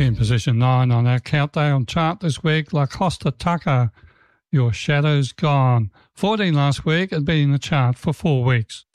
In position 9 on our countdown chart this week, La Costa Tucker, Your Shadow's Gone. 14 last week, had been in the chart for 4 weeks.